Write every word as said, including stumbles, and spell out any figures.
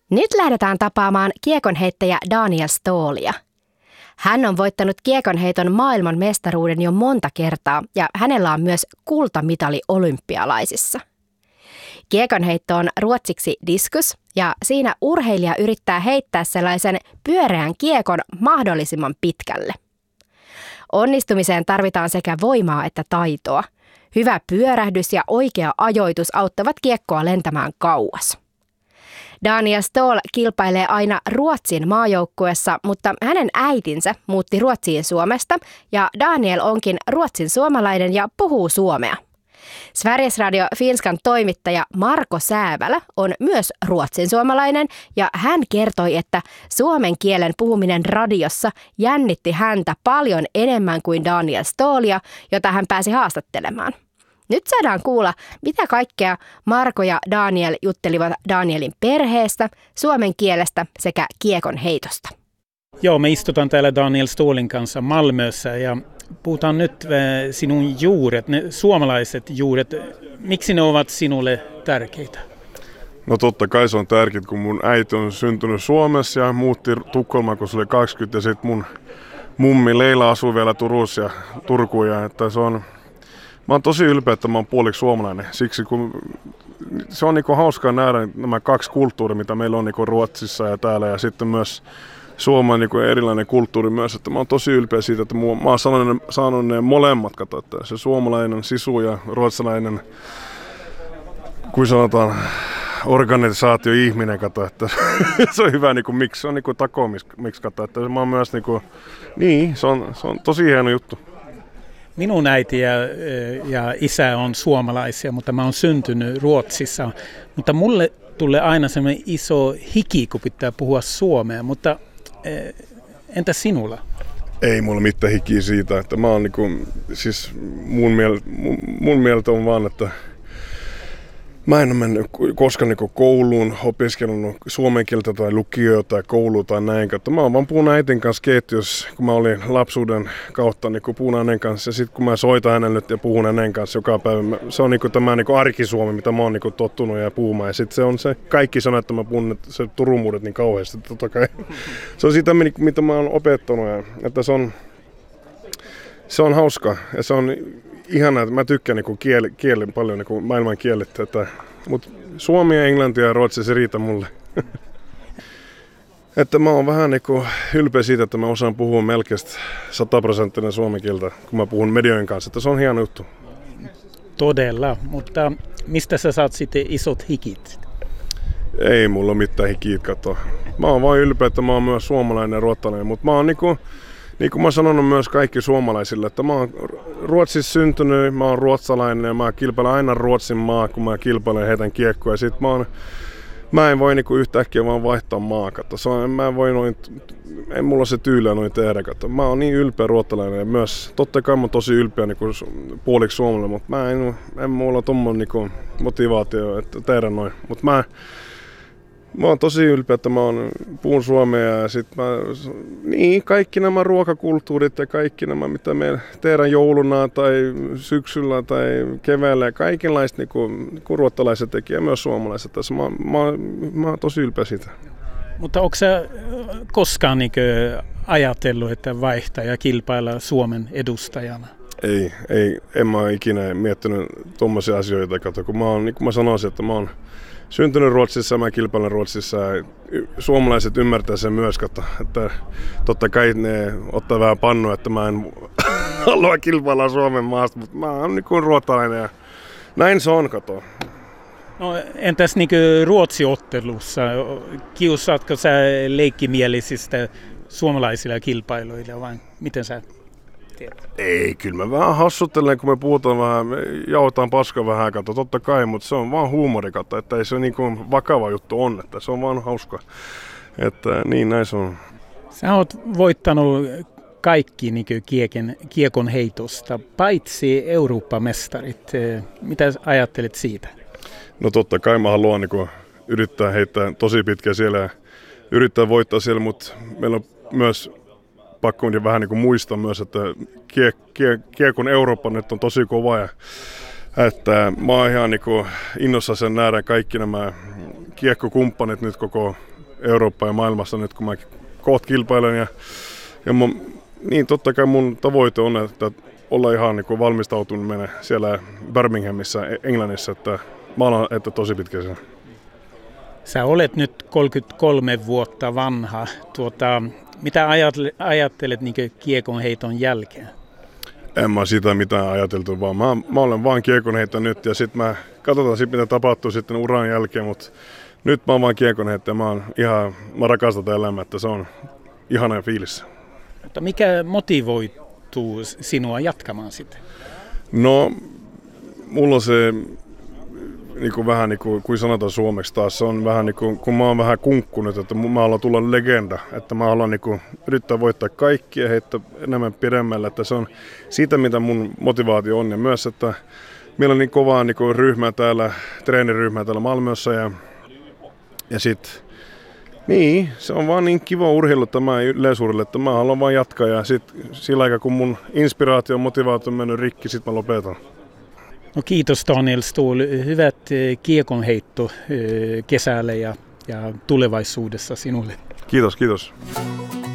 Nyt lähdetään tapaamaan kiekonheittäjä Daniel Ståhlia. Hän on voittanut kiekonheiton maailman mestaruuden jo monta kertaa ja hänellä on myös kultamitali olympialaisissa. Kiekonheitto on ruotsiksi diskus ja siinä urheilija yrittää heittää sellaisen pyöreän kiekon mahdollisimman pitkälle. Onnistumiseen tarvitaan sekä voimaa että taitoa. Hyvä pyörähdys ja oikea ajoitus auttavat kiekkoa lentämään kauas. Daniel Ståhl kilpailee aina Ruotsin maajoukkueessa, mutta hänen äitinsä muutti Ruotsiin Suomesta ja Daniel onkin ruotsin suomalainen ja puhuu suomea. Sveriges Radio Finskan toimittaja Marko Säävälä on myös ruotsin suomalainen ja hän kertoi, että suomen kielen puhuminen radiossa jännitti häntä paljon enemmän kuin Daniel Ståhlia, jota hän pääsi haastattelemaan. Nyt saadaan kuulla, mitä kaikkea Marko ja Daniel juttelivat Danielin perheestä, suomen kielestä sekä kiekon heitosta. Joo, me istutaan täällä Daniel Ståhlin kanssa Malmössä ja puhutaan nyt sinun juuret, ne suomalaiset juuret. Miksi ne ovat sinulle tärkeitä? No totta kai se on tärkeää, kun mun äiti on syntynyt Suomessa ja muutti Tukholmaan, kun se oli kaksikymmentä ja sitten mun mummi Leila asui vielä Turussa ja Turkuun. Ja että se on, mä oon tosi ylpeä, että mä oon puoliksi suomalainen. Siksi kun se on niinku hauskaa nähdä nämä kaksi kulttuuria, mitä meillä on niinku Ruotsissa ja täällä ja sitten myös Suomi on niin erilainen kulttuuri myös, että mä oon tosi ylpeä siitä, että mä oon saanut, saanut ne molemmat, kato, että se suomalainen sisu ja ruotsalainen, kuin sanotaan, organisaatio-ihminen, kato, että se on hyvä niin kuin miksi, se on niin kuin tako, miksi kato, että mä oon myös niin kuin, niin, se on, se on tosi hieno juttu. Minun äiti ja, ja isä on suomalaisia, mutta mä oon syntynyt Ruotsissa, mutta mulle tulee aina semmoinen iso hiki, kun pitää puhua suomea, mutta entä sinulla? Ei mulla mitään hikiä siitä, että mä oon niinku, siis mun, miel, mun, mun mieltä on vaan, että mä en ole mennyt koskaan niinku kouluun, opiskellut suomen kieltä tai lukioa tai koulua tai näin. Mä oon vaan puhunut äitin kanssa keittiössä, kun mä olin lapsuuden kautta niin puhun hänen kanssa. Ja sitten kun mä soitan hänelle ja puhun hänen kanssa joka päivä, se on niinku tämä niinku arkisuomi, mitä mä oon niinku tottunut ja puhumaan. Ja sitten se on se kaikki sanoo, että mä puhun se turumuudet niin kauheasti. Totta kai. Se on sitä, mitä mä oon opettanut. Ja, että se on, se on hauska ja se on ihanaa, että mä tykkään niinku kieli, kielen paljon niinku maailman kielet, että mutta suomi ja englanti ja ruotsi se riitä mulle. Että mä oon vähän niinku ylpeä siitä, että mä osaan puhua melkein sataprosenttinen suomen kieltä, kun mä puhun medioiden kanssa, että se on hieno juttu. Todella, mutta mistä sä saat sitten isot hikit? Ei mulla ole mitään hikit, kato. Mä oon vain ylpeä, että mä oon myös suomalainen ja ruotsalainen, mutta mä oon niinku Niin kuin mä oon sanonut myös kaikki suomalaisille, että mä oon Ruotsissa syntynyt, mä oon ruotsalainen ja mä kilpailen aina Ruotsin maa, kun mä kilpailen heitän kiekkoa. Ja sit mä, oon, mä en voi niinku yhtäkkiä vaan vaihtaa maa, kato. Se on, mä en voi noin, en mulla se tyyliä noin tehdä, kato. Mä oon niin ylpeä ruotsalainen ja myös, totta kai mä oon tosi ylpeä niinku puoliksi suomalainen, mutta mä en, en mulla tommoinen niinku motivaatio, että tehdä noin. Mut mä, Mä oon tosi ylpeä, että mä oon, puhun suomea ja sit mä, niin kaikki nämä ruokakulttuurit ja kaikki nämä, mitä me tehdään jouluna tai syksyllä tai keväällä ja kaikenlaista niin kuin, niin kuin ruottalaiset tekee ja myös suomalaiset tässä. Mä, mä, mä oon tosi ylpeä siitä. Mutta onko sä koskaan niin kuin ajatellut, että vaihtaa ja kilpailla Suomen edustajana? Ei, ei, en mä ole ikinä miettinyt tommosia asioita, kato, kun mä oon, niin kuin mä sanoisin, että mä oon syntynyt Ruotsissa ja mä kilpailen Ruotsissa ja suomalaiset ymmärtää sen myös, että totta kai ne ottaa vähän pannua, että mä en halua kilpailla Suomen maasta, mutta mä oon niin kuin ruotsalainen ja näin se on, kato. No entäs niin kuin Ruotsi-ottelussa, kiusaatko sä leikkimielisistä suomalaisilla kilpailuilla vai miten sä tiedät? Ei, kyllä mä vähän hassuttelen, kun me puhutaan vähän, me jautaan paskaa vähän, kato, totta kai, mutta se on vaan huumori, kato, että ei se niin kuin vakava juttu on, että se on vaan hauska, että niin näin se on. Sä oot voittanut kaikki niin kuin kiekon, kiekon heitosta, paitsi Eurooppa-mestarit. Mitä ajattelet siitä? No totta kai mä haluan niin kuin yrittää heittää tosi pitkä siellä ja yrittää voittaa siellä, mutta meillä on myös pakko vähän niin kuin muistaa myös, että kie, kie, kiekon Eurooppa nyt on tosi kova ja että mä oon ihan niin kuin innossa sen nähdä kaikki nämä kiekkokumppanit nyt koko Eurooppaan ja maailmassa nyt, kun mä kohta kilpailen. Ja, ja mun, niin totta kai mun tavoite on, että olla ihan niin kuin valmistautunut mennä siellä Birminghamissa, Englannissa, että mä olen että tosi pitkä siinä. Sä olet nyt kolmekymmentäkolme vuotta vanha. Tuota, mitä ajattelet niin kiekonheiton jälkeen? En mä sitä mitään ajateltu, vaan mä, mä olen vaan kiekonheitto nyt ja sitten mä katsotaan sit, mitä tapahtuu sitten uran jälkeen, mutta nyt mä oon vaan kiekonheitto ja mä, oon ihan, mä rakastan tätä elämää, että se on ihana fiilis. Mutta mikä motivoituu sinua jatkamaan sitä? No, mulla on se, niin kuin vähän niin kuin, kuin sanotaan suomeksi taas, se on vähän niin kuin, kun mä oon vähän kunkkunut, että mä haluan tulla legenda, että mä haluan niin kuin, yrittää voittaa kaikkia ja heittää enemmän pidemmällä, että se on siitä, mitä mun motivaatio on ja myös, että meillä on niin kovaa niin kuin ryhmää täällä, treeniryhmää täällä Malmössä ja, ja sitten niin, se on vaan niin kiva urheilu tämä yleisurheilu, että mä haluan vaan jatkaa ja sitten sillä aikaa kun mun inspiraatio ja motivaatio on mennyt rikki, sit mä lopetan. No kiitos Daniel Ståhl. Hyvät kiekonheitto kesälle ja, ja tulevaisuudessa sinulle. Kiitos, kiitos.